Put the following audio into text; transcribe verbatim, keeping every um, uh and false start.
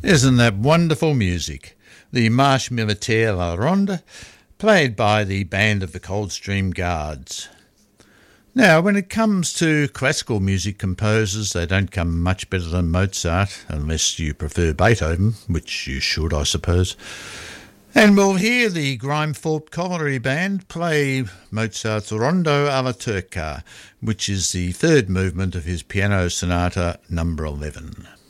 Isn't that wonderful music? The Marche Militaire La Ronde, played by the Band of the Coldstream Guards. Now, when it comes to classical music composers, they don't come much better than Mozart, unless you prefer Beethoven, which you should, I suppose. And we'll hear the Grimethorpe Colliery Band play Mozart's Rondo alla Turca, which is the third movement of his piano sonata number eleven.